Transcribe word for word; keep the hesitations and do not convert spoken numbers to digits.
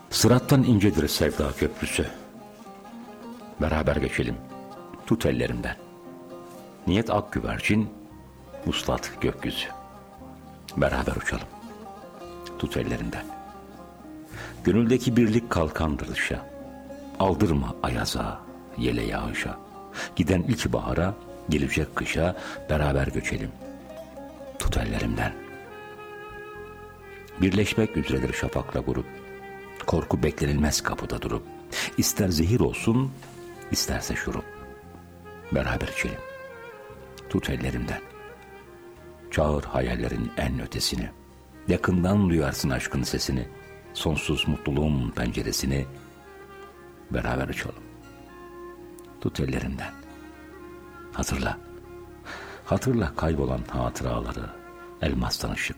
Sırattan incedir sevda köprüsü. Beraber geçelim, tut ellerimden. Niyet ak güvercin, vuslat gökyüzü. Beraber uçalım, tut ellerimden. Gönüldeki birlik kalkandır dışa. Aldırma ayaza, yele yağışa. Giden ilk bahara, gelecek kışa beraber göçelim, tut ellerimden. Birleşmek üzeredir şafakla grup. Korku beklenilmez kapıda durup. İster zehir olsun, isterse şurup. Beraber içelim, tut ellerimden. Çağır hayallerin en ötesini. Yakından duyarsın aşkın sesini. Sonsuz mutluluğun penceresini. Beraber açalım, tut ellerimden. Hatırla, hatırla kaybolan hatıraları. Elmastan ışık,